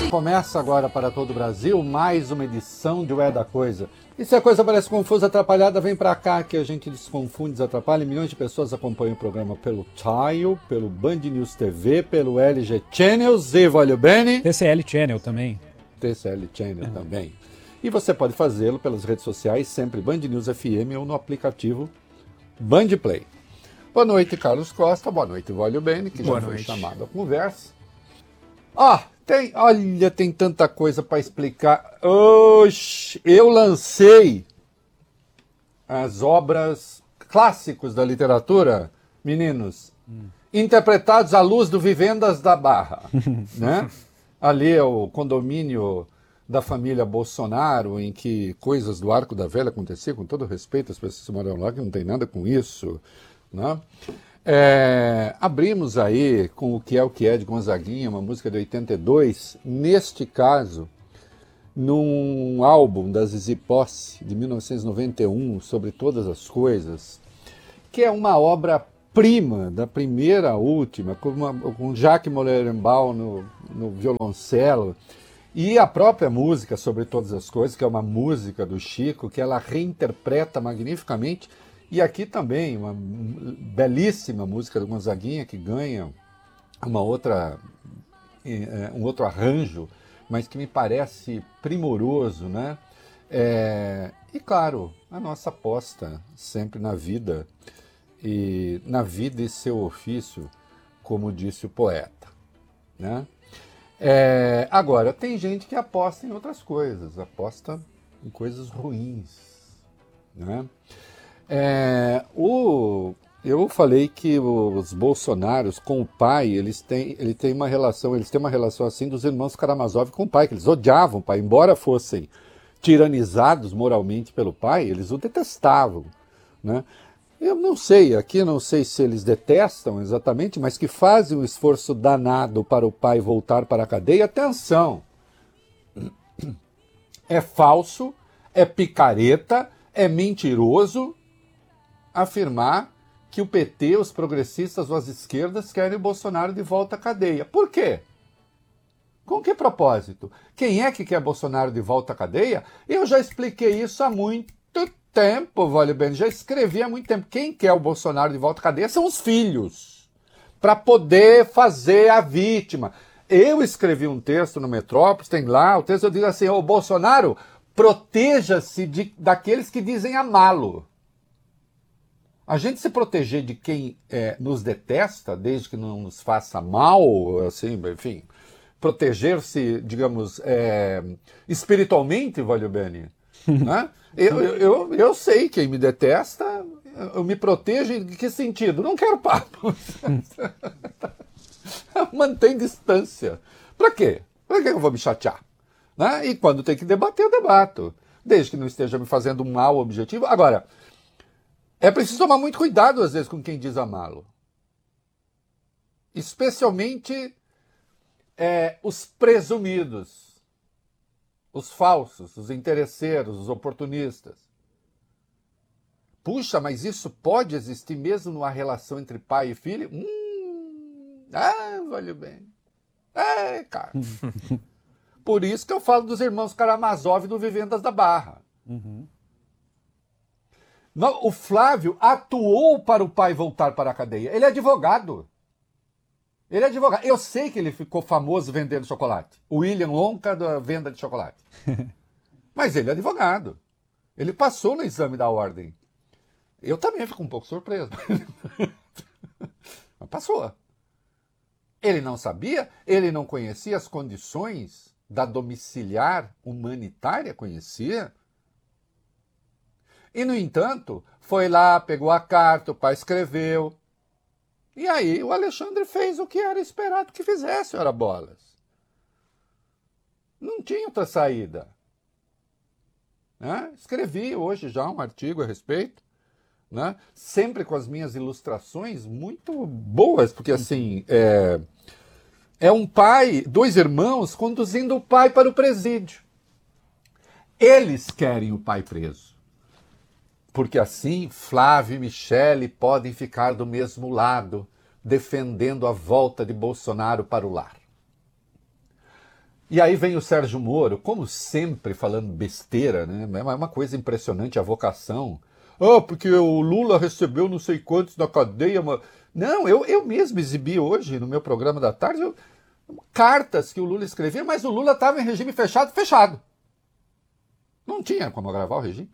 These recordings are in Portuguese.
Começa agora para todo o Brasil mais uma edição de Ué da Coisa. E se a coisa parece confusa, atrapalhada, vem pra cá que a gente desconfunde, desatrapalha. Milhões de pessoas acompanham o programa pelo Tile, pelo Band News TV, pelo LG Channels e Valeu Bene. TCL Channel também. TCL Channel também. E você pode fazê-lo pelas redes sociais, sempre Band News FM ou no aplicativo Band Play. Boa noite, Carlos Costa. Boa noite, Valeu Bene, que já foi chamado à conversa. Tem tanta coisa para explicar. Hoje eu lancei as obras clássicos da literatura, meninos, interpretados à luz do Vivendas da Barra. Né? Ali é o condomínio da família Bolsonaro, em que coisas do Arco da Velha aconteciam, com todo respeito às pessoas que moram lá, que não tem nada com isso. Né? Abrimos aí com O Que é de Gonzaguinha, uma música de 82, neste caso, num álbum da Zizi Posse, de 1991, Sobre Todas as Coisas, que é uma obra-prima, da primeira à última, com Jacques Morelenbaum no violoncelo, e a própria música Sobre Todas as Coisas, que é uma música do Chico, que ela reinterpreta magnificamente. E aqui também uma belíssima música do Gonzaguinha que ganha um outro arranjo, mas que me parece primoroso, né? E claro, a nossa aposta sempre na vida e seu ofício, como disse o poeta, né? Agora, tem gente que aposta em outras coisas, aposta em coisas ruins, né? Eu falei que os Bolsonaros com o pai, eles têm uma relação assim dos irmãos Karamazov com o pai, que eles odiavam o pai, embora fossem tiranizados moralmente pelo pai, eles o detestavam, né? Eu não sei se eles detestam exatamente, mas que fazem um esforço danado para o pai voltar para a cadeia. Atenção! É falso, é picareta, é mentiroso afirmar que o PT, os progressistas ou as esquerdas querem o Bolsonaro de volta à cadeia. Por quê? Com que propósito? Quem é que quer Bolsonaro de volta à cadeia? Eu já expliquei isso há muito tempo, Valeu Bene, já escrevi há muito tempo. Quem quer o Bolsonaro de volta à cadeia são os filhos, para poder fazer a vítima. Eu escrevi um texto no Metrópolis, tem lá, o texto eu digo assim, ô Bolsonaro, proteja-se daqueles que dizem amá-lo. A gente se proteger de quem nos detesta, desde que não nos faça mal, assim, enfim, proteger-se, digamos, espiritualmente, Valeu Bene, né? Eu sei quem me detesta, eu me protejo em que sentido? Não quero papo. Mantém distância. Para quê? Para que eu vou me chatear? Né? E quando tem que debater, eu debato. Desde que não esteja me fazendo um mal objetivo. Agora, é preciso tomar muito cuidado, às vezes, com quem diz amá-lo. Especialmente os presumidos, os falsos, os interesseiros, os oportunistas. Puxa, mas isso pode existir mesmo numa relação entre pai e filho? Valeu bem. Cara. Por isso que eu falo dos irmãos Karamazov do Vivendas da Barra. Uhum. O Flávio atuou para o pai voltar para a cadeia. Ele é advogado. Eu sei que ele ficou famoso vendendo chocolate. O William Wonka da venda de chocolate. Mas ele é advogado. Ele passou no exame da ordem. Eu também fico um pouco surpreso. Mas passou. Ele não sabia? Ele não conhecia as condições da domiciliar humanitária? Conhecia? E, no entanto, foi lá, pegou a carta, o pai escreveu. E aí o Alexandre fez o que era esperado que fizesse, ora bolas. Não tinha outra saída. Né? Escrevi hoje já um artigo a respeito, né? Sempre com as minhas ilustrações muito boas, porque assim, é um pai, dois irmãos conduzindo o pai para o presídio. Eles querem o pai preso. Porque assim Flávio e Michele podem ficar do mesmo lado, defendendo a volta de Bolsonaro para o lar. E aí vem o Sérgio Moro, como sempre, falando besteira, né? É uma coisa impressionante a vocação. Ah, porque o Lula recebeu não sei quantos na cadeia. Não, eu mesmo exibi hoje no meu programa da tarde cartas que o Lula escrevia, mas o Lula estava em regime fechado, fechado. Não tinha como gravar o regime.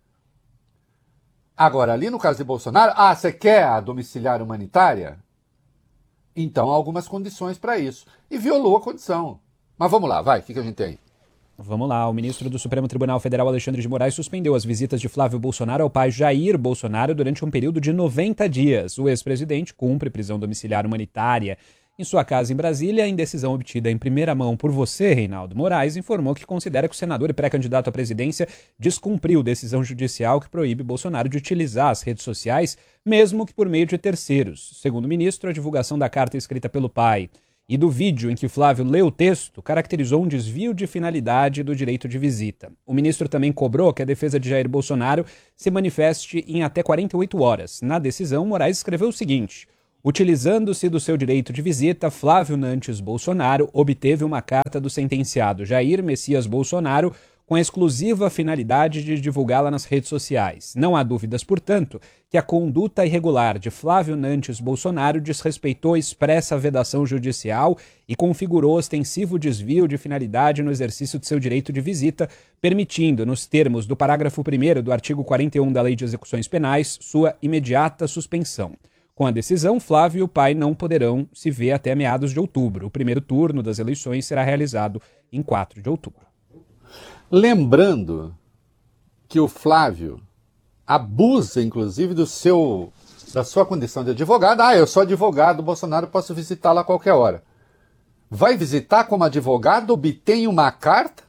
Agora, ali no caso de Bolsonaro, você quer a domiciliar humanitária? Então há algumas condições para isso. E violou a condição. Mas vamos lá, vai, o que a gente tem? Vamos lá, o ministro do Supremo Tribunal Federal, Alexandre de Moraes, suspendeu as visitas de Flávio Bolsonaro ao pai Jair Bolsonaro durante um período de 90 dias. O ex-presidente cumpre prisão domiciliar humanitária em sua casa em Brasília. Em decisão obtida em primeira mão por você, Reinaldo, Moraes informou que considera que o senador e pré-candidato à presidência descumpriu decisão judicial que proíbe Bolsonaro de utilizar as redes sociais, mesmo que por meio de terceiros. Segundo o ministro, a divulgação da carta escrita pelo pai e do vídeo em que Flávio leu o texto caracterizou um desvio de finalidade do direito de visita. O ministro também cobrou que a defesa de Jair Bolsonaro se manifeste em até 48 horas. Na decisão, Moraes escreveu o seguinte: utilizando-se do seu direito de visita, Flávio Nantes Bolsonaro obteve uma carta do sentenciado Jair Messias Bolsonaro com a exclusiva finalidade de divulgá-la nas redes sociais. Não há dúvidas, portanto, que a conduta irregular de Flávio Nantes Bolsonaro desrespeitou expressa vedação judicial e configurou ostensivo desvio de finalidade no exercício de seu direito de visita, permitindo, nos termos do parágrafo 1º do artigo 41 da Lei de Execuções Penais, sua imediata suspensão. Com a decisão, Flávio e o pai não poderão se ver até meados de outubro. O primeiro turno das eleições será realizado em 4 de outubro. Lembrando que o Flávio abusa, inclusive, da sua condição de advogado. Eu sou advogado, Bolsonaro, posso visitá-lo a qualquer hora. Vai visitar como advogado, obtém uma carta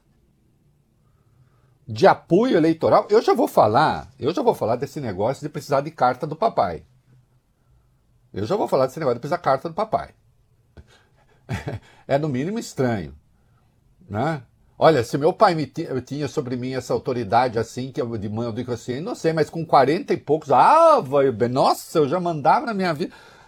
de apoio eleitoral. Eu já vou falar desse negócio de precisar de carta do papai. Eu já vou falar desse negócio de precisar de carta do papai. É no mínimo estranho, né? Olha, se meu pai tinha sobre mim essa autoridade assim, que eu de mãe eu digo assim, não sei, mas com 40 e poucos, nossa, eu já mandava na minha vida.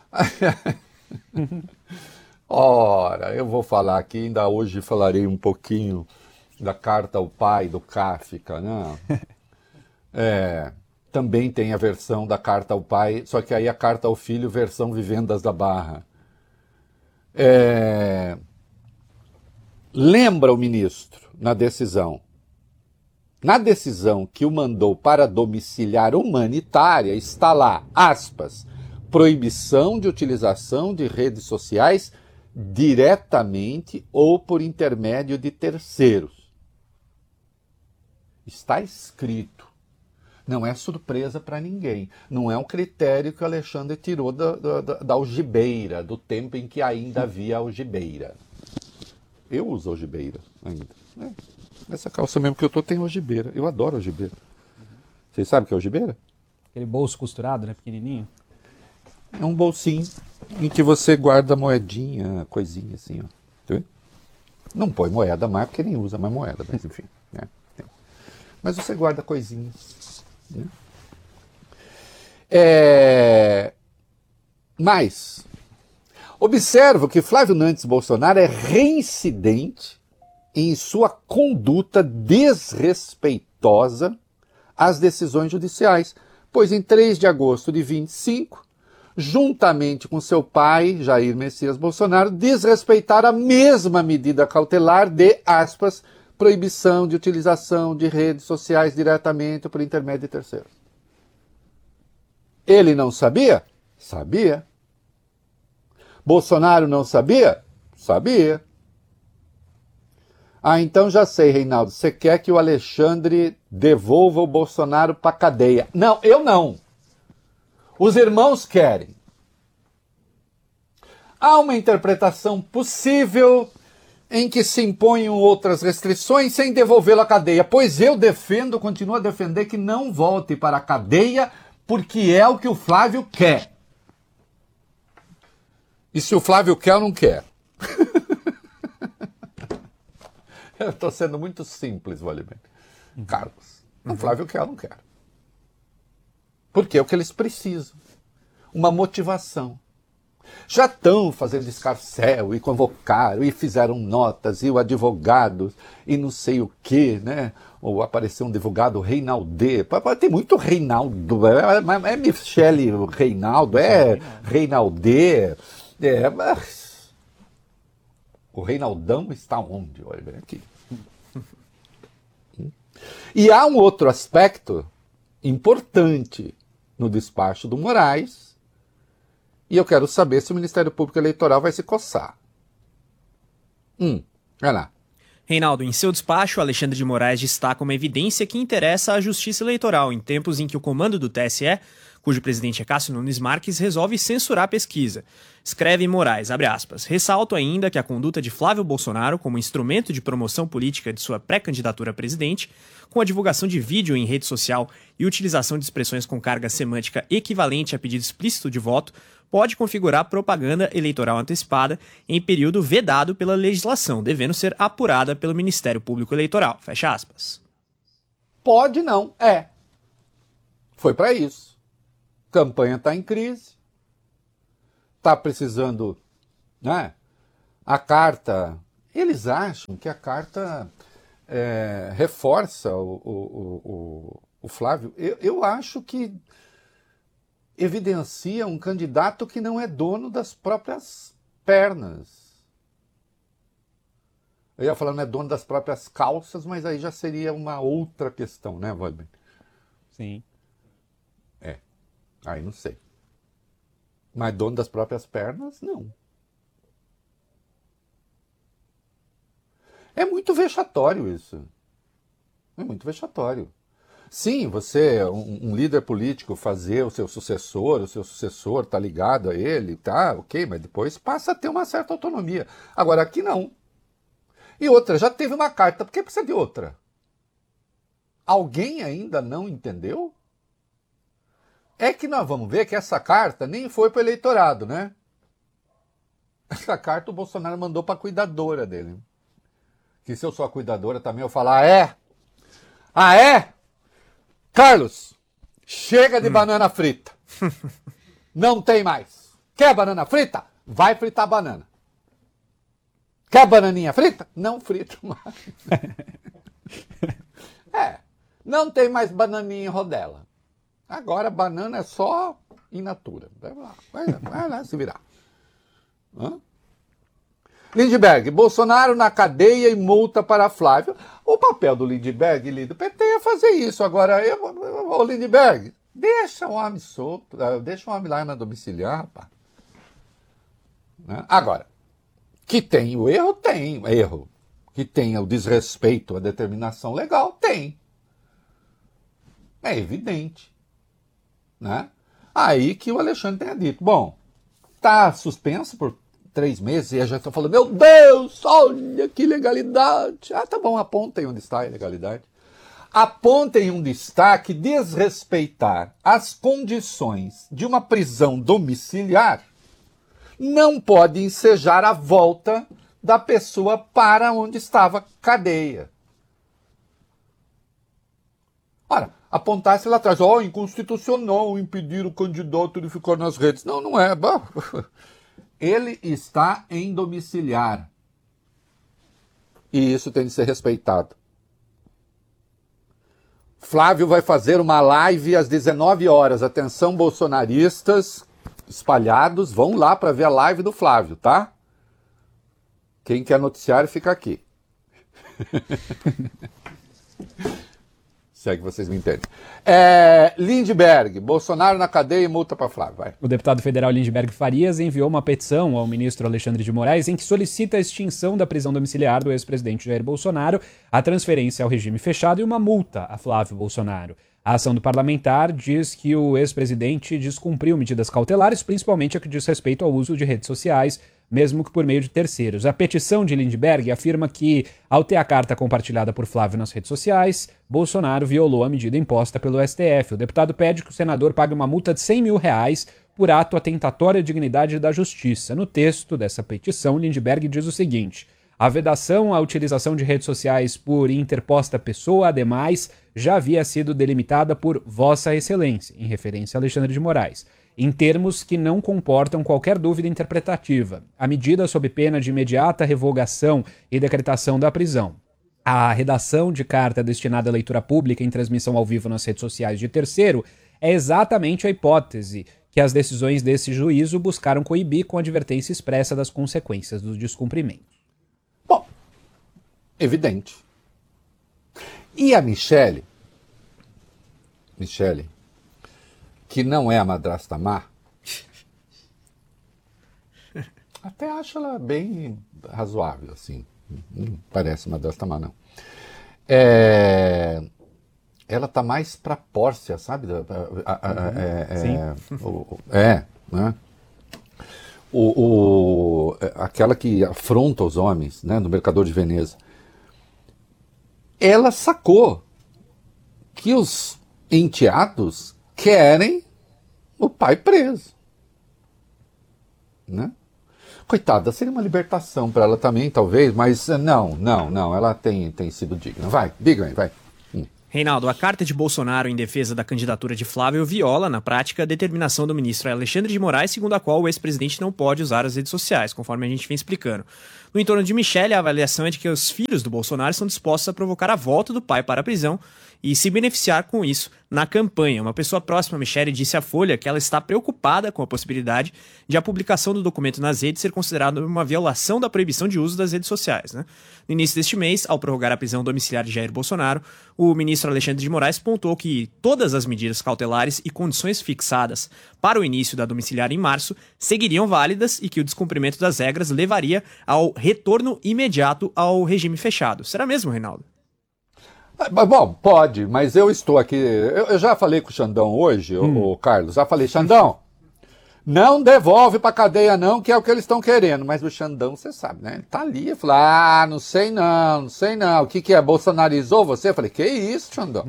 Ora, eu vou falar aqui, ainda hoje falarei um pouquinho da carta ao pai do Kafka, né? Também tem a versão da carta ao pai, só que aí a carta ao filho, versão Vivendas da Barra. Lembra o ministro, na decisão que o mandou para domiciliar humanitária, está lá, aspas, proibição de utilização de redes sociais diretamente ou por intermédio de terceiros. Está escrito. Não é surpresa para ninguém. Não é um critério que o Alexandre tirou da algibeira, do tempo em que ainda havia algibeira. Eu uso algibeira ainda. Essa calça mesmo que eu tô tem algibeira. Eu adoro algibeira. Vocês sabem o que é algibeira? Aquele bolso costurado, né, pequenininho? É um bolsinho em que você guarda moedinha, coisinha assim, ó. Tá vendo? Não põe moeda mais, porque nem usa mais moeda, mas enfim. Né? Mas você guarda coisinhas. Né? Mas observo que Flávio Nantes Bolsonaro é reincidente em sua conduta desrespeitosa às decisões judiciais, pois em 3 de agosto de 25, juntamente com seu pai, Jair Messias Bolsonaro, desrespeitaram a mesma medida cautelar de, aspas, proibição de utilização de redes sociais diretamente ou por intermédio de terceiros. Ele não sabia? Sabia. Bolsonaro não sabia? Sabia. Então já sei, Reinaldo, você quer que o Alexandre devolva o Bolsonaro para a cadeia. Não, eu não. Os irmãos querem. Há uma interpretação possível em que se imponham outras restrições sem devolvê-lo à cadeia, pois eu continuo a defender que não volte para a cadeia, porque é o que o Flávio quer. E se o Flávio quer ou não quer? Eu estou sendo muito simples, Valimir. Carlos, o Flávio quer ou não quer? Porque é o que eles precisam. Uma motivação. Já estão fazendo escarcéu e convocaram e fizeram notas e o advogado e não sei o que, né? Ou apareceu um advogado Reinaldê. Tem muito Reinaldo. É Michele Reinaldo, é Reinaldê. Mas o Reinaldão está onde? Olha aqui. E há um outro aspecto importante no despacho do Moraes, e eu quero saber se o Ministério Público Eleitoral vai se coçar. Vai lá. Reinaldo, em seu despacho, Alexandre de Moraes destaca uma evidência que interessa à Justiça Eleitoral em tempos em que o comando do TSE, cujo presidente é Cássio Nunes Marques, resolve censurar a pesquisa. Escreve Moraes, abre aspas, ressalto ainda que a conduta de Flávio Bolsonaro como instrumento de promoção política de sua pré-candidatura a presidente, com a divulgação de vídeo em rede social e utilização de expressões com carga semântica equivalente a pedido explícito de voto, pode configurar propaganda eleitoral antecipada em período vedado pela legislação, devendo ser apurada pelo Ministério Público Eleitoral. Fecha aspas. Pode não, Foi para isso. Campanha está em crise. Está precisando, né? A carta... Eles acham que a carta reforça o Flávio. Eu acho que evidencia um candidato que não é dono das próprias pernas. Eu ia falar não é dono das próprias calças, mas aí já seria uma outra questão, né, Waldman? Sim. Aí não sei. Mas dono das próprias pernas, não. É muito vexatório isso. É muito vexatório. Sim, você, um líder político, fazer o seu sucessor tá ligado a ele, tá, ok, mas depois passa a ter uma certa autonomia. Agora aqui não. E outra, já teve uma carta, por que precisa de outra? Alguém ainda não entendeu? É que nós vamos ver que essa carta nem foi para o eleitorado, né? Essa carta o Bolsonaro mandou para a cuidadora dele. Que se eu sou a cuidadora também eu falo, Ah, é? Carlos, chega de banana frita. Não tem mais. Quer banana frita? Vai fritar banana. Quer bananinha frita? Não frito mais. Não tem mais bananinha em rodela. Agora banana é só in natura. Vai lá se virar. Lindbergh, Bolsonaro na cadeia e multa para Flávio. O papel do Lindbergh e do PT é fazer isso. Agora, ô Lindbergh, deixa o homem solto, deixa o homem lá na domiciliar, rapaz. Agora, que tem o erro, tem erro. Que tenha o desrespeito à determinação legal, tem. É evidente. Né? Aí que o Alexandre tenha dito, bom, tá suspenso por 3 meses e a gente está falando, meu Deus, olha que ilegalidade. Tá bom, apontem onde está a ilegalidade. Apontem onde está que desrespeitar as condições de uma prisão domiciliar não pode ensejar a volta da pessoa para onde estava cadeia. Ora, apontasse lá atrás, inconstitucional impedir o candidato de ficar nas redes. Não, não é. Ele está em domiciliar. E isso tem de ser respeitado. Flávio vai fazer uma live às 19 horas. Atenção, bolsonaristas espalhados, vão lá para ver a live do Flávio, tá? Quem quer noticiário, fica aqui. Se é que vocês me entendem. Lindbergh, Bolsonaro na cadeia e multa para Flávio. Vai. O deputado federal Lindbergh Farias enviou uma petição ao ministro Alexandre de Moraes em que solicita a extinção da prisão domiciliar do ex-presidente Jair Bolsonaro, a transferência ao regime fechado e uma multa a Flávio Bolsonaro. A ação do parlamentar diz que o ex-presidente descumpriu medidas cautelares, principalmente a que diz respeito ao uso de redes sociais, mesmo que por meio de terceiros. A petição de Lindbergh afirma que, ao ter a carta compartilhada por Flávio nas redes sociais, Bolsonaro violou a medida imposta pelo STF. O deputado pede que o senador pague uma multa de R$100 mil por ato atentatório à dignidade da justiça. No texto dessa petição, Lindbergh diz o seguinte: a vedação à utilização de redes sociais por interposta pessoa, ademais, já havia sido delimitada por Vossa Excelência, em referência a Alexandre de Moraes. em termos que não comportam qualquer dúvida interpretativa. A medida sob pena de imediata revogação e decretação da prisão. A redação de carta destinada à leitura pública em transmissão ao vivo nas redes sociais de terceiro é exatamente a hipótese que as decisões desse juízo buscaram coibir com advertência expressa das consequências do descumprimento. Bom, evidente. E a Michele, que não é a madrasta má, até acho ela bem razoável, assim. Não parece madrasta má, não. Ela tá mais pra Pórcia, sabe? Sim. Né? Aquela que afronta os homens, né, no Mercador de Veneza. Ela sacou que os enteados querem o pai preso, né? Coitada, seria uma libertação para ela também, talvez, mas não, ela tem sido digna. Vai, diga aí, vai. Reinaldo, a carta de Bolsonaro em defesa da candidatura de Flávio viola, na prática, a determinação do ministro Alexandre de Moraes, segundo a qual o ex-presidente não pode usar as redes sociais, conforme a gente vem explicando. No entorno de Michele, a avaliação é de que os filhos do Bolsonaro estão dispostos a provocar a volta do pai para a prisão e se beneficiar com isso na campanha. Uma pessoa próxima a Michele disse à Folha que ela está preocupada com a possibilidade de a publicação do documento nas redes ser considerada uma violação da proibição de uso das redes sociais, né? No início deste mês, ao prorrogar a prisão domiciliar de Jair Bolsonaro, o ministro Alexandre de Moraes pontuou que todas as medidas cautelares e condições fixadas para o início da domiciliar em março seguiriam válidas e que o descumprimento das regras levaria ao retorno imediato ao regime fechado. Será mesmo, Reinaldo? Bom, pode, mas eu estou aqui. Eu já falei com o Xandão hoje, o Carlos. Já falei, Xandão, não devolve pra cadeia, não, que é o que eles estão querendo. Mas o Xandão, você sabe, né? Ele tá ali, eu falei, não sei não. O que é? Bolsonarizou você? Eu falei, que isso, Xandão?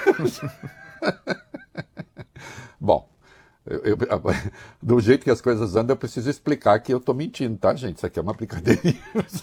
Bom, do jeito que as coisas andam, eu preciso explicar que eu tô mentindo, tá, gente? Isso aqui é uma brincadeirinha.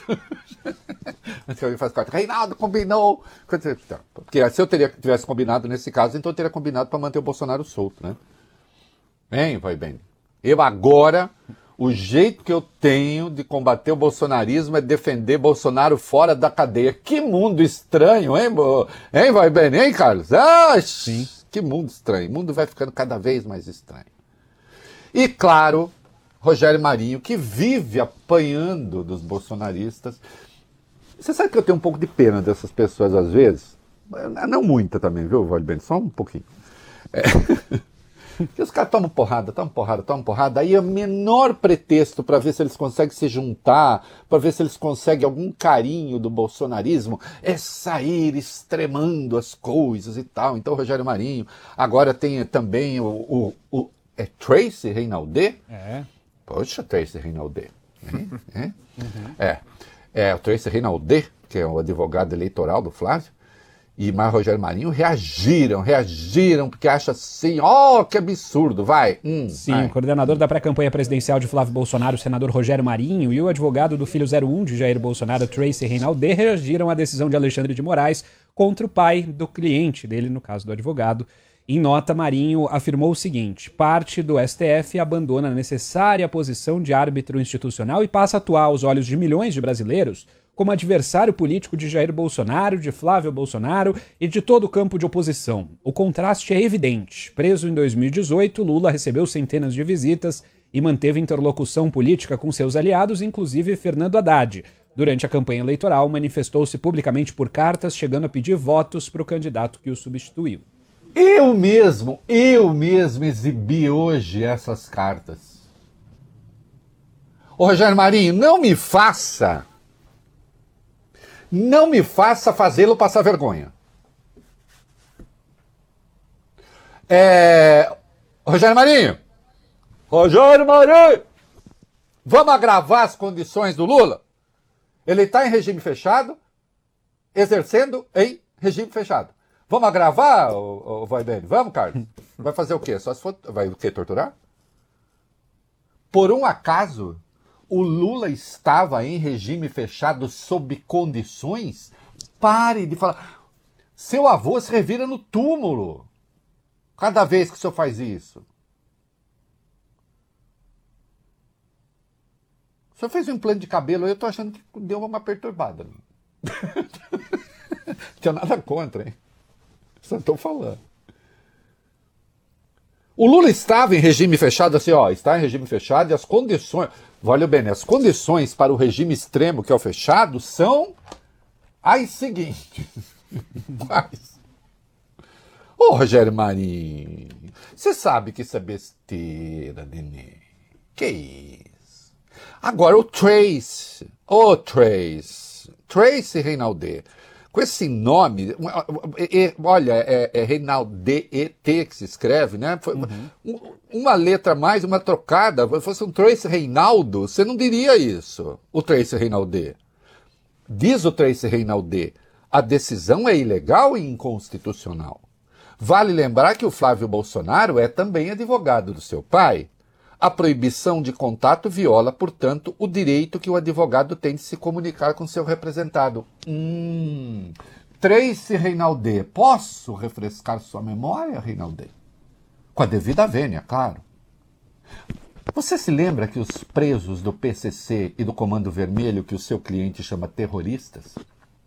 Mas alguém faz corte. Reinaldo combinou. Porque se eu tivesse combinado nesse caso, então eu teria combinado para manter o Bolsonaro solto, né? Vai bem. Eu agora, o jeito que eu tenho de combater o bolsonarismo é defender Bolsonaro fora da cadeia. Que mundo estranho, hein, vai bem, hein, Carlos? Sim. Que mundo estranho. O mundo vai ficando cada vez mais estranho. E, claro, Rogério Marinho, que vive apanhando dos bolsonaristas. Você sabe que eu tenho um pouco de pena dessas pessoas às vezes? Não muita também, viu, Valbene? Só um pouquinho. Que os caras tomam porrada. Aí é o menor pretexto para ver se eles conseguem se juntar, para ver se eles conseguem algum carinho do bolsonarismo, é sair extremando as coisas e tal. Então o Rogério Marinho, agora tem também é Tracy Reinaldê? Poxa, Tracy Reinaldê. O Tracy Reinaldê, que é o advogado eleitoral do Flávio, e mais Rogério Marinho reagiram, porque acham assim, que absurdo, vai. Sim, o coordenador da pré-campanha presidencial de Flávio Bolsonaro, o senador Rogério Marinho, e o advogado do filho 01 de Jair Bolsonaro, Tracy Reinaldê, reagiram à decisão de Alexandre de Moraes contra o pai do cliente dele, no caso do advogado. Em nota, Marinho afirmou o seguinte: parte do STF abandona a necessária posição de árbitro institucional e passa a atuar aos olhos de milhões de brasileiros como adversário político de Jair Bolsonaro, de Flávio Bolsonaro e de todo o campo de oposição. O contraste é evidente. Preso em 2018, Lula recebeu centenas de visitas e manteve interlocução política com seus aliados, inclusive Fernando Haddad. Durante a campanha eleitoral, manifestou-se publicamente por cartas, chegando a pedir votos para o candidato que o substituiu. Eu mesmo exibi hoje essas cartas. Ô Rogério Marinho, não me faça fazê-lo passar vergonha. Rogério Marinho, vamos agravar as condições do Lula? Ele está em regime fechado, exercendo em regime fechado. Vamos agravar, vai bem? Vamos, Carlos? Vai fazer o quê? Só se for, vai o quê? Torturar? Por um acaso, o Lula estava em regime fechado sob condições? Pare de falar. Seu avô se revira no túmulo cada vez que o senhor faz isso. O senhor fez um implante de cabelo, eu tô achando que deu uma perturbada. Não tinha nada contra, hein? Só estou falando. O Lula estava em regime fechado, assim, ó, está em regime fechado e as condições, olha bem, as condições para o regime extremo, que é o fechado, são as seguintes. Quais? Ô, Rogério Marinho, você sabe que isso é besteira, neném. Que isso? Agora o Trace Reinaldet, com esse nome, olha, é Reinaldet que se escreve, né? Uma letra a mais, uma trocada, se fosse um Trace Reinaldo, você não diria isso, o Trace Reinaldet. Diz o Trace Reinaldet, a decisão é ilegal e inconstitucional. Vale lembrar que o Flávio Bolsonaro é também advogado do seu pai. A proibição de contato viola, portanto, o direito que o advogado tem de se comunicar com seu representado. Trace Reinaldet, posso refrescar sua memória, Reinaldet? Com a devida vênia, claro. Você se lembra que os presos do PCC e do Comando Vermelho, que o seu cliente chama terroristas,